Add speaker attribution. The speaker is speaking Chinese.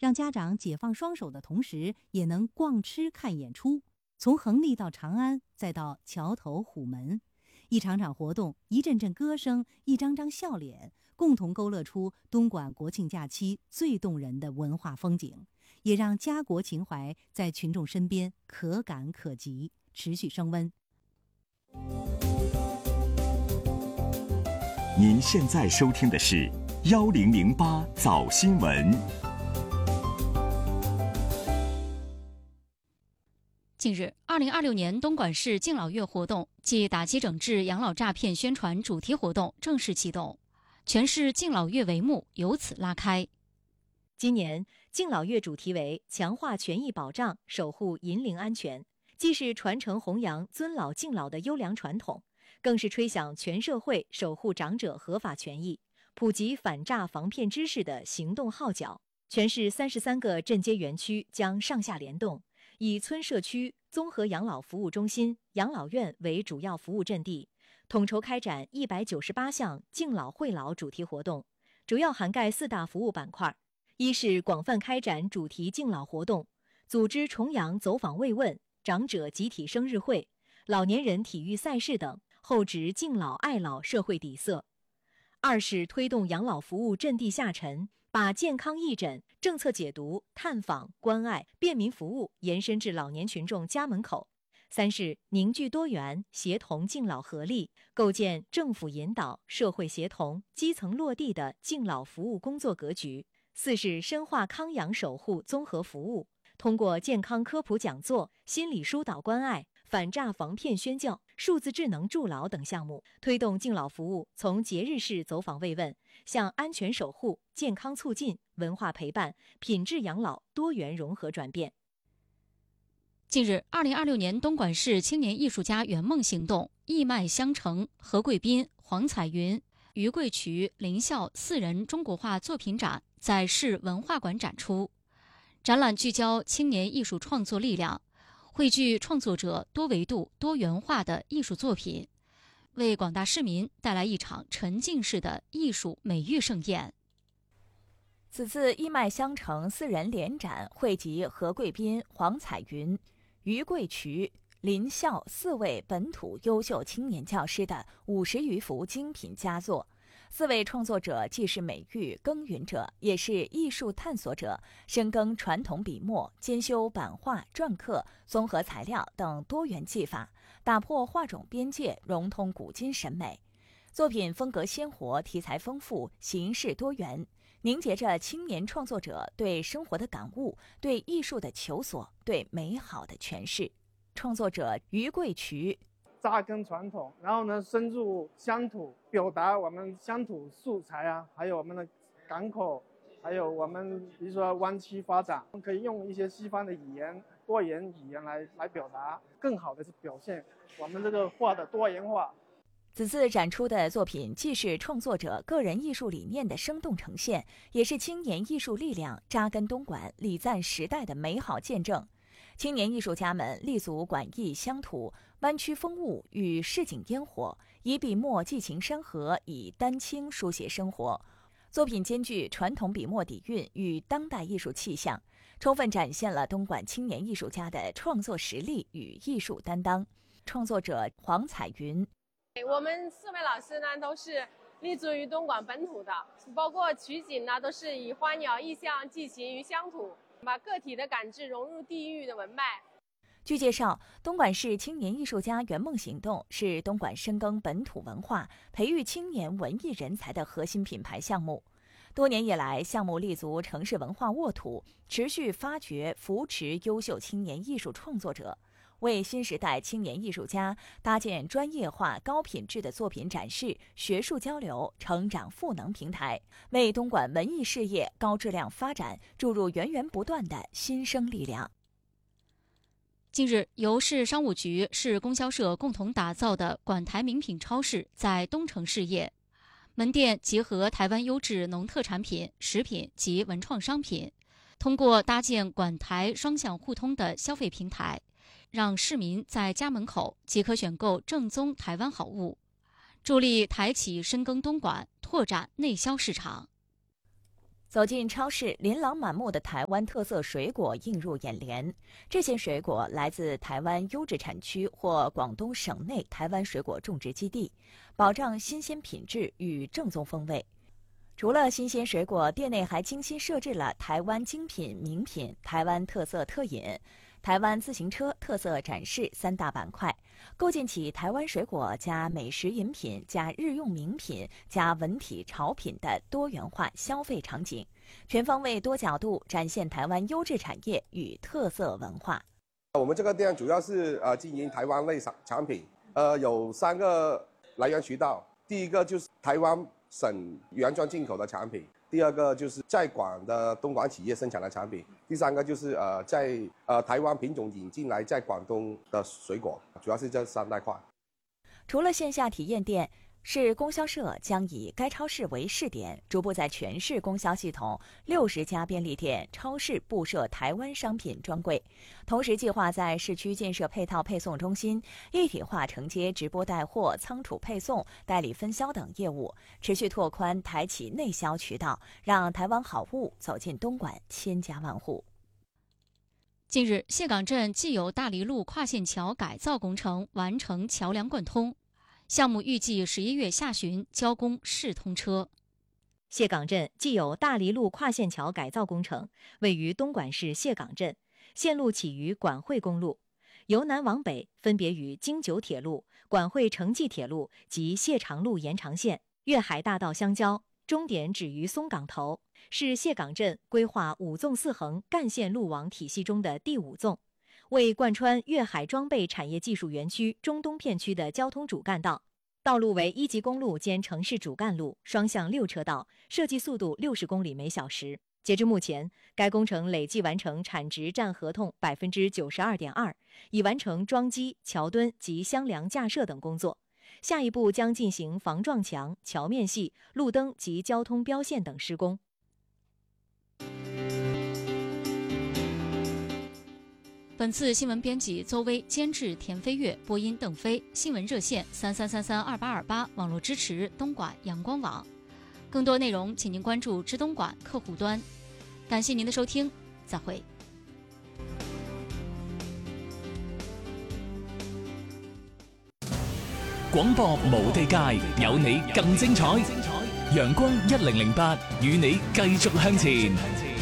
Speaker 1: 让家长解放双手的同时，也能逛吃看演出。从横沥到长安，再到桥头虎门，一场场活动，一阵阵歌声，一张张笑脸，共同勾勒出东莞国庆假期最动人的文化风景，也让家国情怀在群众身边可感可及，持续升温。
Speaker 2: 您现在收听的是1008早新闻。
Speaker 3: 近日，2026年东莞市敬老月活动暨打击整治养老诈骗宣传主题活动正式启动，全市敬老月帷幕由此拉开。
Speaker 4: 今年敬老月主题为强化权益保障，守护银龄安全，既是传承弘扬尊老敬老的优良传统，更是吹响全社会守护长者合法权益、普及反诈防骗知识的行动号角。全市33个镇街园区将上下联动，以村社区、综合养老服务中心、养老院为主要服务阵地，统筹开展198项敬老惠老主题活动，主要涵盖4大服务板块：一是广泛开展主题敬老活动，组织重阳走访慰问、长者集体生日会、老年人体育赛事等，厚植敬老爱老社会底色；二是推动养老服务阵地下沉，把健康义诊、政策解读、探访、关爱、便民服务延伸至老年群众家门口；三是凝聚多元，协同敬老合力，构建政府引导、社会协同、基层落地的敬老服务工作格局；四是深化康养守护综合服务，通过健康科普讲座、心理疏导关爱、反诈防骗宣教、数字智能助老等项目，推动敬老服务从节日式走访慰问向安全守护、健康促进、文化陪伴、品质养老多元融合转变。
Speaker 3: 近日，2026年东莞市青年艺术家圆梦行动义卖香橙、何贵斌、黄彩云、于贵渠、林笑4人中国画作品展在市文化馆展出。展览聚焦青年艺术创作力量，汇聚创作者多维度、多元化的艺术作品，为广大市民带来一场沉浸式的艺术美育盛宴。
Speaker 5: 此次义卖香橙4人联展汇集何贵斌、黄彩云、于贵渠、林笑4位本土优秀青年教师的50余幅精品佳作。4位创作者既是美育耕耘者，也是艺术探索者，深耕传统笔墨，兼修版画、篆刻、综合材料等多元技法，打破画种边界，融通古今审美。作品风格鲜活，题材丰富，形式多元，凝结着青年创作者对生活的感悟，对艺术的求索，对美好的诠释。创作者于贵渠
Speaker 6: 扎根传统，然后呢深入乡土，表达我们乡土素材啊，还有我们的港口，还有我们比如说湾区发展，可以用一些西方的语言、多元语言来表达，更好的去表现我们这个画的多元化。
Speaker 5: 此次展出的作品既是创作者个人艺术理念的生动呈现，也是青年艺术力量扎根东莞、礼赞时代的美好见证。青年艺术家们立足莞义乡土、湾区风物与市井烟火，以笔墨寄情山河，以丹青书写生活。作品兼具传统笔墨底蕴与当代艺术气象，充分展现了东莞青年艺术家的创作实力与艺术担当。创作者黄彩云：
Speaker 7: 我们4位老师呢，都是立足于东莞本土的，包括取景呢，都是以花鸟意象寄情于乡土，把个体的感知融入地域的文脉。
Speaker 5: 据介绍，东莞市青年艺术家圆梦行动是东莞深耕本土文化、培育青年文艺人才的核心品牌项目。多年以来，项目立足城市文化沃土，持续发掘、扶持优秀青年艺术创作者，为新时代青年艺术家搭建专业化、高品质的作品展示、学术交流、成长赋能平台，为东莞文艺事业高质量发展注入源源不断的新生力量。
Speaker 3: 近日，由市商务局、市供销社共同打造的莞台名品超市在东城试业，门店结合台湾优质农特产品、食品及文创商品，通过搭建莞台双向互通的消费平台，让市民在家门口即可选购正宗台湾好物，助力台企深耕东莞，拓展内销市场。
Speaker 5: 走进超市，琳琅满目的台湾特色水果映入眼帘。这些水果来自台湾优质产区或广东省内台湾水果种植基地，保障新鲜品质与正宗风味。除了新鲜水果，店内还精心设置了台湾精品、名品、台湾特色特饮、台湾自行车特色展示3大板块，构建起台湾水果加美食饮品加日用名品加文体潮品的多元化消费场景，全方位多角度展现台湾优质产业与特色文化。
Speaker 8: 我们这个店主要是经营台湾类产品，有3个来源渠道。第一个就是台湾省原装进口的产品，第二个就是在广的东莞企业生产的产品，第3个就是在台湾品种引进来在广东的水果，主要是这3大块。
Speaker 5: 除了线下体验店，市供销社将以该超市为试点，逐步在全市供销系统60家便利店、超市布设台湾商品专柜，同时计划在市区建设配套配送中心，一体化承接直播带货、仓储配送、代理分销等业务，持续拓宽台企内销渠道，让台湾好物走进东莞千家万户。
Speaker 3: 近日，谢岗镇既有大黎路跨线桥改造工程完成桥梁贯通，项目预计11月下旬交工试通车。
Speaker 4: 谢岗镇既有大黎路跨线桥改造工程，位于东莞市谢岗镇，线路起于莞惠公路，由南往北分别与京九铁路、莞惠城际铁路及谢长路延长线、粤海大道相交，终点止于松港头，是谢岗镇规划5纵4横干线路网体系中的第5纵。为贯穿粤海装备产业技术园区中东片区的交通主干道，道路为1级公路兼城市主干路，双向6车道，设计速度60公里每小时。截至目前，该工程累计完成产值占合同 92.2%， 已完成桩基、桥墩及箱梁架设等工作。下一步将进行防撞墙、桥面系、路灯及交通标线等施工。
Speaker 3: 本次新闻编辑邹薇，监制田飞跃，播音邓飞，新闻热线33332828，网络支持东莞阳光网。更多内容请您关注知东莞客户端。感谢您的收听，再会。
Speaker 2: 廣播無地界，有你更精彩。陽光1008與你繼續向前。